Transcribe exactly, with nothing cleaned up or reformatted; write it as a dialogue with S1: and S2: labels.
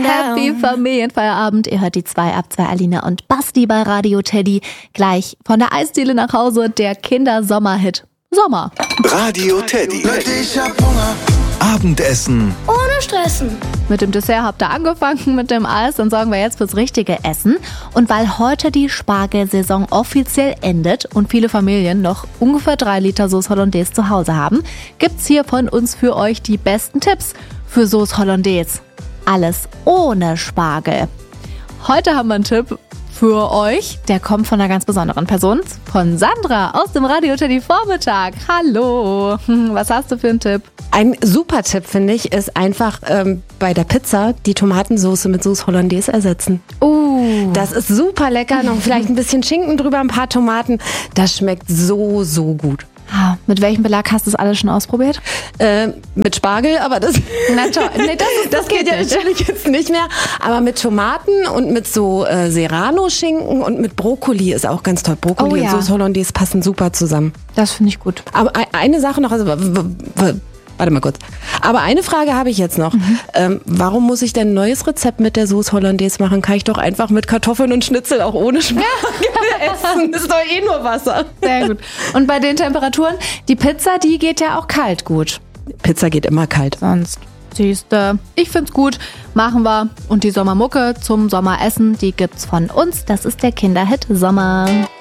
S1: Happy Familienfeierabend. Ihr hört die zwei ab zwei Alina und Basti bei Radio Teddy. Gleich von der Eisdiele nach Hause der Kindersommerhit Sommer.
S2: Radio Teddy.
S3: Ich hab Hunger.
S2: Abendessen
S4: Ohne Stressen.
S1: Mit dem Dessert habt ihr angefangen, mit dem Eis, dann sorgen wir jetzt fürs richtige Essen. Und weil heute die Spargelsaison offiziell endet und viele Familien noch ungefähr drei Liter Sauce Hollandaise zu Hause haben, gibt's hier von uns für euch die besten Tipps für Sauce Hollandaise. Alles ohne Spargel. Heute haben wir einen Tipp für euch, der kommt von einer ganz besonderen Person, von Sandra aus dem Radio Teddy Vormittag. Hallo, was hast du für einen Tipp?
S5: Ein super Tipp, finde ich, ist einfach ähm, bei der Pizza die Tomatensauce mit Sauce Hollandaise ersetzen.
S1: Uh.
S5: Das ist super lecker, noch vielleicht ein bisschen Schinken drüber, ein paar Tomaten. Das schmeckt so, so gut.
S1: Ah, mit welchem Belag hast du das alles schon ausprobiert?
S5: Äh, mit Spargel, aber das,
S1: Na toll. Nee, das, ist,
S5: das geht ja natürlich jetzt nicht mehr. Aber mit Tomaten und mit so äh, Serrano-Schinken und mit Brokkoli ist auch ganz toll. Brokkoli
S1: Oh,
S5: und
S1: ja.
S5: Sauce Hollandaise passen super zusammen.
S1: Das finde ich gut.
S5: Aber e- eine Sache noch, also w- w- w- warte mal kurz. Aber eine Frage habe ich jetzt noch.
S1: Mhm.
S5: Ähm, warum muss ich denn ein neues Rezept mit der Sauce Hollandaise machen? Kann ich doch einfach mit Kartoffeln und Schnitzel auch ohne Spargel essen. Ist doch eh nur Wasser.
S1: Sehr gut. Und bei den Temperaturen, die Pizza, die geht ja auch kalt gut.
S5: Pizza geht immer kalt.
S1: Sonst siehste, ich find's gut, machen wir. Und die Sommermucke zum Sommeressen, die gibt's von uns. Das ist der Kinderhit Sommer.